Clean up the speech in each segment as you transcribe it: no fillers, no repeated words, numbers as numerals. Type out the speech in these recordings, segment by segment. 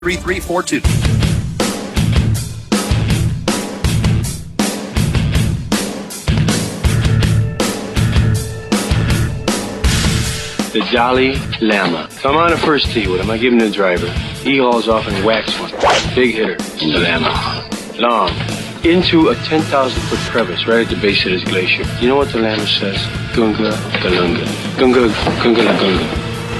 3342. The Jolly Llama. So I'm on the first tee with him. I give him the driver. He hauls off and whacks one. Big hitter. The Llama. Long. Into a 10,000-foot crevice right at the base of this glacier. You know what the Llama says? Gunga Galunga. Gunga Gunga La Gunga.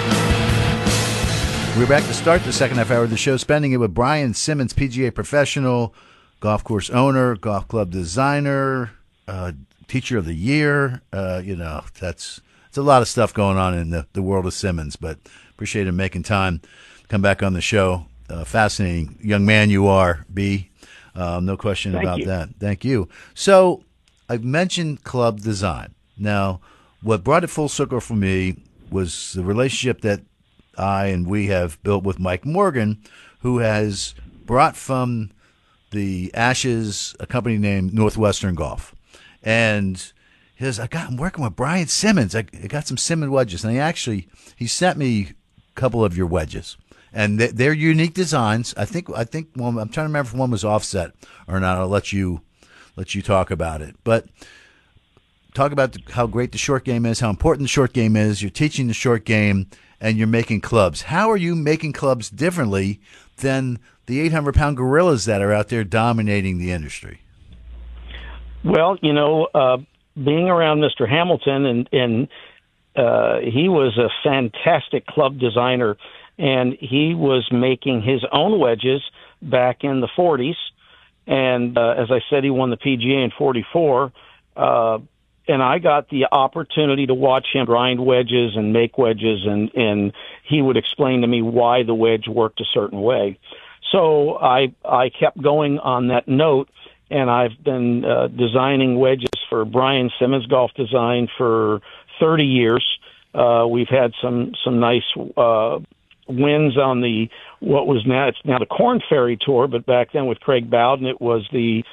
We're back to start the second half hour of the show, spending it with Brian Simmons, PGA professional, golf course owner, golf club designer, teacher of the year. It's a lot of stuff going on in the world of Simmons, but appreciate him making time to come back on the show. Fascinating young man you are, B. No question about that. Thank you. So I've mentioned club design. Now, what brought it full circle for me was the relationship that we have built with Mike Morgan, who has brought from the Ashes a company named Northwestern Golf. And I'm working with Brian Simmons. I got some Simmons wedges. And he sent me a couple of your wedges. And they're unique designs. I think one, I'm trying to remember if one was offset or not. I'll let you talk about it. But talk about how great the short game is, how important the short game is. You're teaching the short game, and you're making clubs. How are you making clubs differently than the 800-pound gorillas that are out there dominating the industry? Well, being around Mr. Hamilton, and he was a fantastic club designer, and he was making his own wedges back in the 40s. And as I said, he won the PGA in 44. And I got the opportunity to watch him grind wedges and make wedges, and he would explain to me why the wedge worked a certain way. So I kept going on that note, and I've been designing wedges for Brian Simmons Golf Design for 30 years. We've had some nice wins on it's now the Korn Ferry Tour, but back then with Craig Bowden, it was the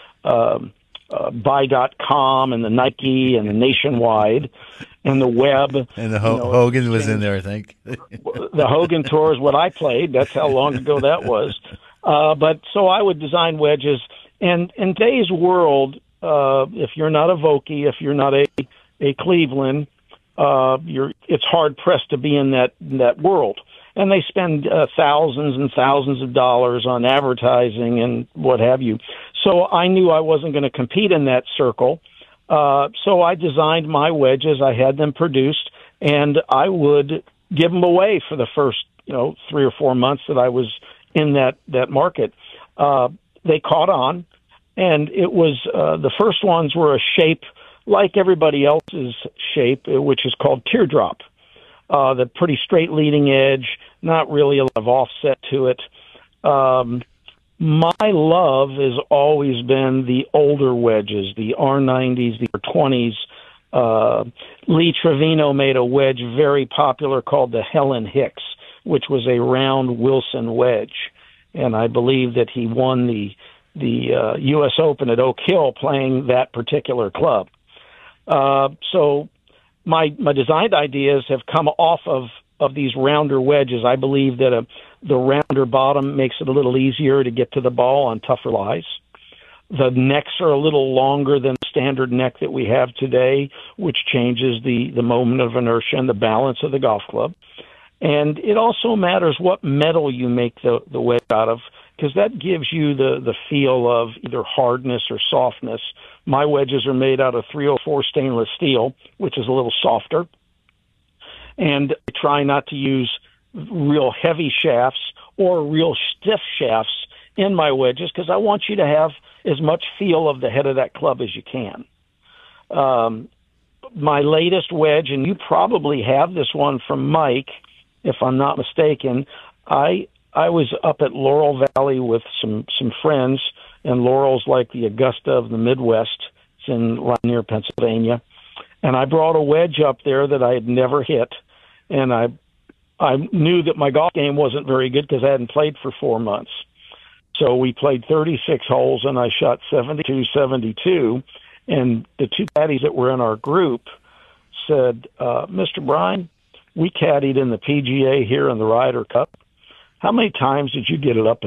Buy.com and the Nike and the Nationwide and the Web. And the Hogan was in there, I think. The Hogan Tour is what I played. That's how long ago that was. But so I would design wedges. And in today's world, if you're not a Vokey, if you're not a Cleveland, it's hard pressed to be in that world. And they spend thousands and thousands of dollars on advertising and what have you. So I knew I wasn't going to compete in that circle. So I designed my wedges. I had them produced, and I would give them away for the first, 3 or 4 months that I was in that market. They caught on, and it was the first ones were a shape like everybody else's shape, which is called teardrop. The pretty straight leading edge, not really a lot of offset to it. My love has always been the older wedges, the R90s, the R20s. Lee Trevino made a wedge very popular called the Helen Hicks, which was a round Wilson wedge. And I believe that he won the U.S. Open at Oak Hill playing that particular club. So my design ideas have come off of these rounder wedges. I believe that the rounder bottom makes it a little easier to get to the ball on tougher lies. The necks are a little longer than the standard neck that we have today, which changes the moment of inertia and the balance of the golf club. And it also matters what metal you make the wedge out of, because that gives you the feel of either hardness or softness. My wedges are made out of 304 stainless steel, which is a little softer. And I try not to use real heavy shafts or real stiff shafts in my wedges, because I want you to have as much feel of the head of that club as you can. My latest wedge, and you probably have this one from Mike, if I'm not mistaken, I was up at Laurel Valley with some friends, and Laurel's like the Augusta of the Midwest. It's in Lanier, Pennsylvania. And I brought a wedge up there that I had never hit, and I knew that my golf game wasn't very good because I hadn't played for 4 months. So we played 36 holes, and I shot 72, and the two caddies that were in our group said, Mr. Bryan, we caddied in the PGA here in the Ryder Cup. how many times did you get it up